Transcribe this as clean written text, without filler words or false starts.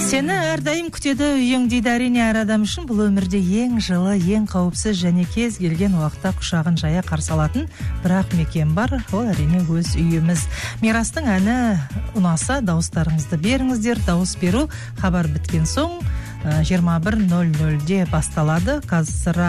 Сені әрдайым күтеді үйің дейді. Әрине, әр адам үшін бұл өмірде ең жылы, ең қауіпсіз және кез келген уақытта құшағын жая қарсы алатын бірақ мекен бар. Ол әрине өз үйіміз. Мирастың әні ұнаса, дауыстарыңызды беріңіздер. Дауыс беру хабар біткен соң 21:00-де басталады. Қазір